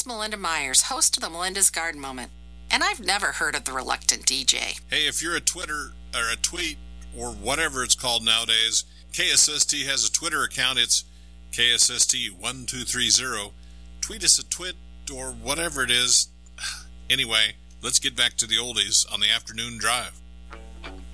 is Melinda Myers, host of the Melinda's Garden Moment. And I've never heard of the Reluctant DJ. Hey, if you're a Twitter or a tweet or whatever it's called nowadays, KSST has a Twitter account. It's KSST1230. Tweet us a twit or whatever it is. Anyway, let's get back to the oldies on the afternoon drive.